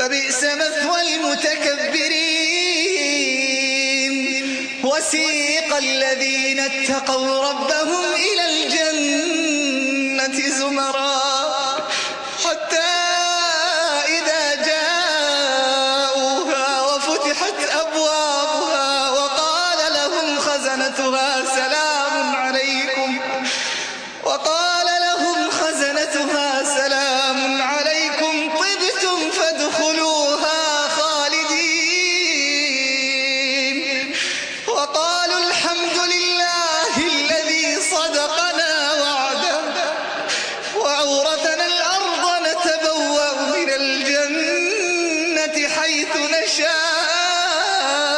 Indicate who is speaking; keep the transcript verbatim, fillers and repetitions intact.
Speaker 1: فبئس مثوى المتكبرين. وسيق الذين اتقوا ربهم إلى الجنة زمرا حتى إذا جاءوها وفتحت أبوابها وقال لهم خزنتها سلام عليكم وقال لهم خزنتها سلام عليكم طبتم فادخلوها خالدين. وقالوا الحمد لله الذي صدقنا وعده وأورثنا الأرض نتبوأ من الجنة حيث نشاء